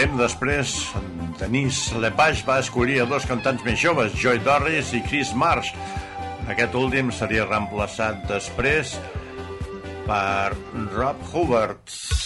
temps després, Denis Lepage va escollir a dos cantants més joves, Joy Dorris i Chris Marsh. Aquest últim seria reemplaçat després per Rob Hubbard.